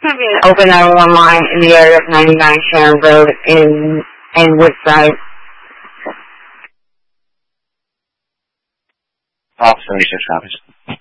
Open 911 line in the area of 99 Sharon Road in Woodside. Officer 76 copies.